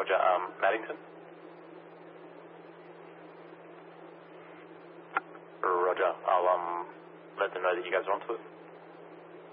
Roger. Maddington? Roger. I'll let them know that you guys are onto it.